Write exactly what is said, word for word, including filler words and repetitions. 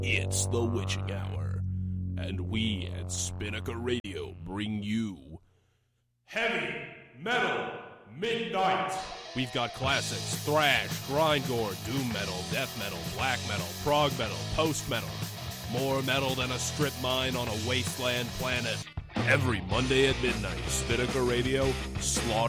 It's the witching hour, and we at Spinnaker Radio bring you Heavy Metal Midnight. We've got classics, thrash, grindcore, doom metal, death metal, black metal, prog metal, post metal. More metal than a strip mine on a wasteland planet. Every Monday at midnight, Spinnaker Radio slaughters